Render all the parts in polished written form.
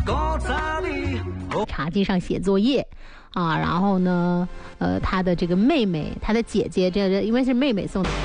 茶几上写作业啊，然后呢，他的这个妹妹，他的姐姐，这因为是妹妹送的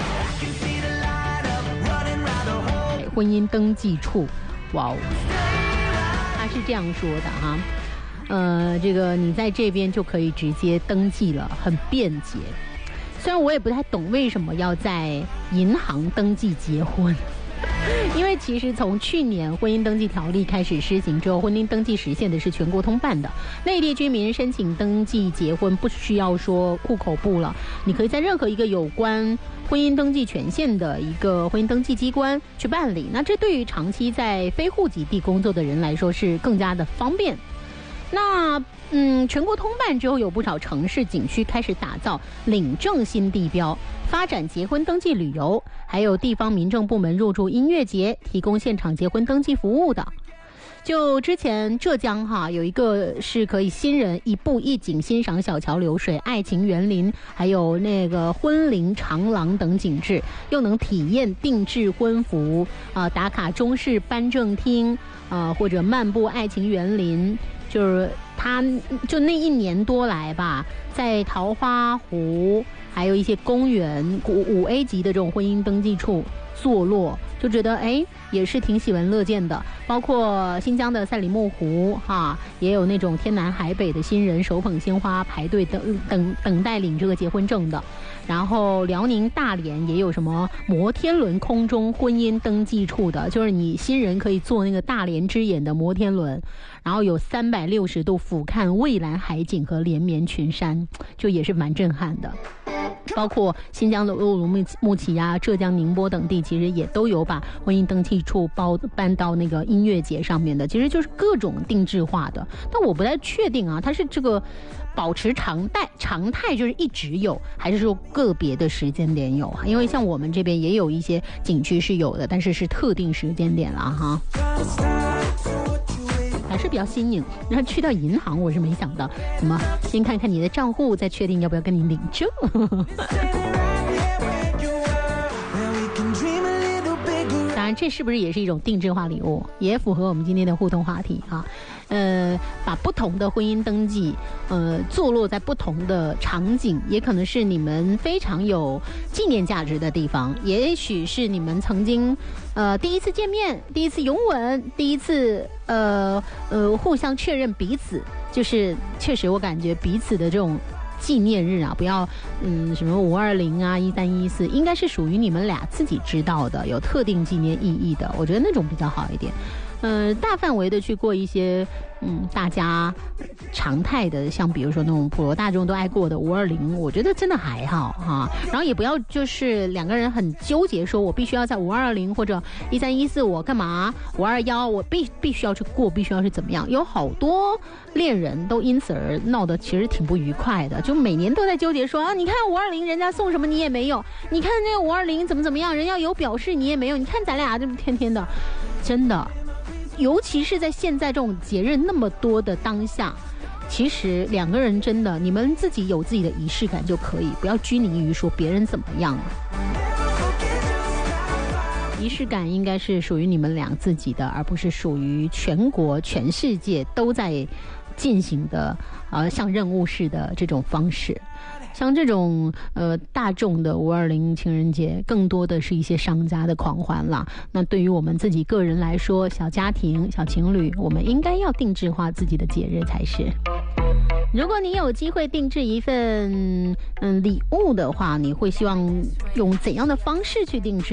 婚姻登记处，哇哦，他是这样说的哈，这个你在这边就可以直接登记了，很便捷。虽然我也不太懂为什么要在银行登记结婚，因为其实从去年婚姻登记条例开始施行之后，婚姻登记实现的是全国通办的，内地居民申请登记结婚不需要说户口簿了，你可以在任何一个有关婚姻登记权限的一个婚姻登记机关去办理。那这对于长期在非户籍地工作的人来说是更加的方便。那全国通办之后，有不少城市景区开始打造领证新地标，发展结婚登记旅游，还有地方民政部门入驻音乐节，提供现场结婚登记服务的。就之前浙江有一个是可以新人一步一景欣赏小桥流水、爱情园林，还有那个婚龄长廊等景致，又能体验定制婚服打卡中式颁证厅或者漫步爱情园林。就是他就那1年多来吧，在桃花湖还有一些公园5A 级的这种婚姻登记处坐落，就觉得也是挺喜闻乐见的。包括新疆的赛里木湖也有那种天南海北的新人手捧鲜花排队等待领这个结婚证的。然后辽宁大连也有什么摩天轮空中婚姻登记处的，就是你新人可以坐那个大连之眼的摩天轮，然后有360度俯瞰蔚蓝海景和连绵群山，就也是蛮震撼的。包括新疆的乌鲁木齐浙江宁波等地，其实也都有把婚姻登记处搬到那个音乐节上面的，其实就是各种定制化的。但我不太确定它是这个保持常态就是一直有，还是说个别的时间点有？因为像我们这边也有一些景区是有的，但是是特定时间点了哈。还是比较新颖。然后去到银行，我是没想到，怎么先看看你的账户，再确定要不要跟你领证。当然，这是不是也是一种定制化礼物？也符合我们今天的互动话题啊。把不同的婚姻登记，坐落在不同的场景，也可能是你们非常有纪念价值的地方，也许是你们曾经第一次见面、第一次拥吻、第一次互相确认彼此，就是确实我感觉彼此的这种纪念日不要什么5201314，应该是属于你们俩自己知道的，有特定纪念意义的，我觉得那种比较好一点。大范围的去过一些大家常态的，像比如说那种普罗大众都爱过的520，我觉得真的还好然后也不要就是两个人很纠结，说我必须要在520或者1314我干嘛521我必须要去过，必须要去怎么样。有好多恋人都因此而闹得其实挺不愉快的，就每年都在纠结说你看520人家送什么你也没有，你看那个520怎么样，人家有表示你也没有，你看咱俩这么天天的，真的。尤其是在现在这种节日那么多的当下，其实两个人真的，你们自己有自己的仪式感就可以，不要拘泥于说别人怎么样。仪式感应该是属于你们俩自己的，而不是属于全国全世界都在进行的像任务似的这种方式。像这种大众的520情人节，更多的是一些商家的狂欢啦。那对于我们自己个人来说，小家庭、小情侣，我们应该要定制化自己的节日才是。如果你有机会定制一份礼物的话，你会希望用怎样的方式去定制？